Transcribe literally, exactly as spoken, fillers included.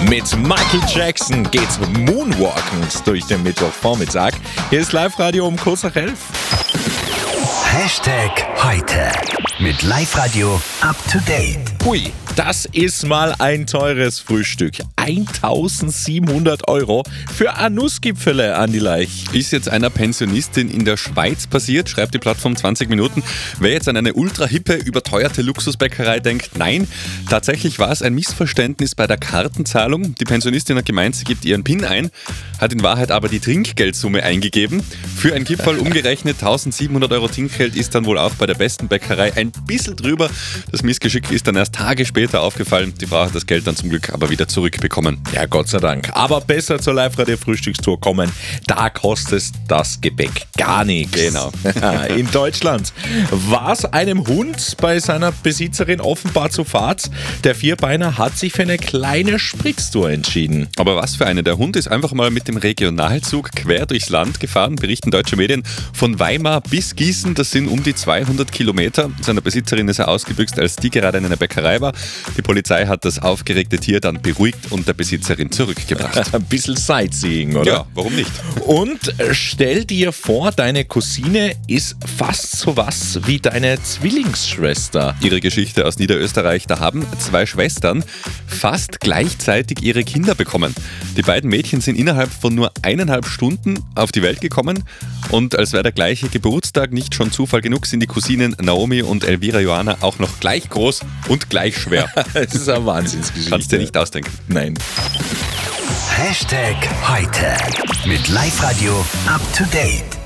Mit Michael Jackson geht's moonwalkend durch den Mittwochvormittag. Hier ist Live-Radio um kurz nach elf. Hashtag heute mit Live-Radio up to date. Hui, das ist mal ein teures Frühstück. eintausendsiebenhundert Euro für ein Nussgipfele, Andi Leich. Ist jetzt einer Pensionistin in der Schweiz passiert, schreibt die Plattform zwanzig Minuten. Wer jetzt an eine ultra-hippe, überteuerte Luxusbäckerei denkt, nein, tatsächlich war es ein Missverständnis bei der Kartenzahlung. Die Pensionistin hat gemeint, sie gibt ihren PIN ein, hat in Wahrheit aber die Trinkgeldsumme eingegeben. Für ein Gipfel umgerechnet eintausendsiebenhundert Euro Trinkgeld ist dann wohl auch bei der besten Bäckerei ein bisschen drüber. Das Missgeschick ist dann erst Tage später aufgefallen. Die Frau hat das Geld dann zum Glück aber wieder zurückbekommen. Ja, Gott sei Dank. Aber besser zur Live-Radio-Frühstückstour kommen. Da kostet das Gebäck gar nichts. Genau. In Deutschland war es einem Hund bei seiner Besitzerin offenbar zu fad. Der Vierbeiner hat sich für eine kleine Spritztour entschieden. Aber was für eine. Der Hund ist einfach mal mit dem Regionalzug quer durchs Land gefahren, berichten deutsche Medien. Von Weimar bis Gießen, das sind um die zweihundert Kilometer. Seiner Besitzerin ist er ausgebüxt, als die gerade in einer Bäckerei war. Die Polizei hat das aufgeregte Tier dann beruhigt und der Besitzerin zurückgebracht. Ein bisschen Sightseeing, oder? Ja, warum nicht? Und stell dir vor, deine Cousine ist fast so was wie deine Zwillingsschwester. Ihre Geschichte aus Niederösterreich, da haben zwei Schwestern fast gleichzeitig ihre Kinder bekommen. Die beiden Mädchen sind innerhalb von nur eineinhalb Stunden auf die Welt gekommen und als wäre der gleiche Geburtstag nicht schon Zufall genug, sind die Cousinen Naomi und Elvira Johanna auch noch gleich groß und gleich schwer. Das ist eine Wahnsinnsgeschichte. Kannst dir nicht ausdenken. Nein. Hashtag heute mit Live-Radio up to date.